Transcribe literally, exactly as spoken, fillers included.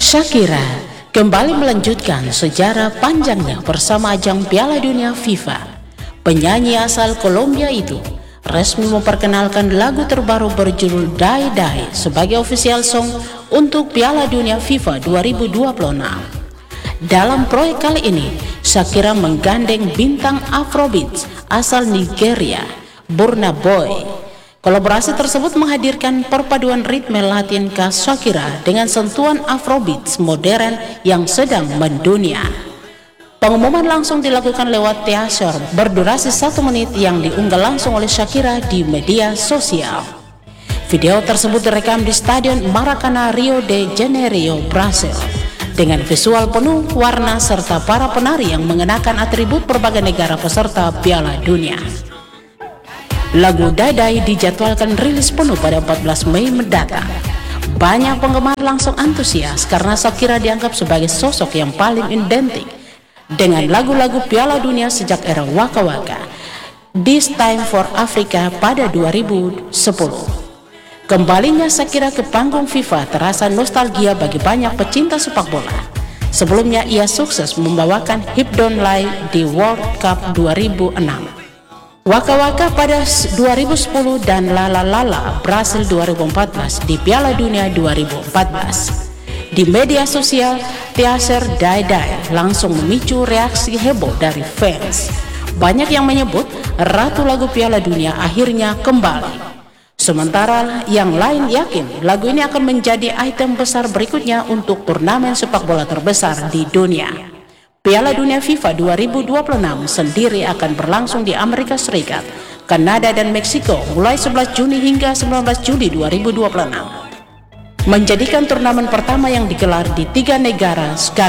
Shakira kembali melanjutkan sejarah panjangnya bersama ajang Piala Dunia FIFA. Penyanyi asal Kolombia itu resmi memperkenalkan lagu terbaru berjudul Die Die sebagai official song untuk Piala Dunia FIFA dua ribu dua puluh enam. Dalam proyek kali ini, Shakira menggandeng bintang Afrobeats asal Nigeria, Burna Boy. Kolaborasi tersebut menghadirkan perpaduan ritme Latin khas Shakira dengan sentuhan Afrobeats modern yang sedang mendunia. Pengumuman langsung dilakukan lewat teaser berdurasi satu menit yang diunggah langsung oleh Shakira di media sosial. Video tersebut direkam di Stadion Maracanã, Rio de Janeiro, Brasil, dengan visual penuh warna serta para penari yang mengenakan atribut berbagai negara peserta Piala Dunia. Lagu Die Die dijadwalkan rilis penuh pada empat belas Mei mendatang. Banyak penggemar langsung antusias karena Shakira dianggap sebagai sosok yang paling identik dengan lagu-lagu Piala Dunia sejak era Waka Waka, This Time for Africa pada dua ribu sepuluh. Kembalinya Shakira ke panggung FIFA terasa nostalgia bagi banyak pecinta sepak bola. Sebelumnya ia sukses membawakan Hips Don't Lie di World Cup dua ribu enam, Waka Waka pada dua ribu sepuluh, dan Lala Lala Brasil dua ribu empat belas di Piala Dunia dua ribu empat belas. Di media sosial, teaser Die Die langsung memicu reaksi heboh dari fans. Banyak yang menyebut ratu lagu Piala Dunia akhirnya kembali. Sementara yang lain yakin lagu ini akan menjadi item besar berikutnya untuk turnamen sepak bola terbesar di dunia. Piala Dunia FIFA dua ribu dua puluh enam sendiri akan berlangsung di Amerika Serikat, Kanada, dan Meksiko mulai sebelas Juni hingga sembilan belas Juli dua ribu dua puluh enam. Menjadikan turnamen pertama yang digelar di tiga negara sekali.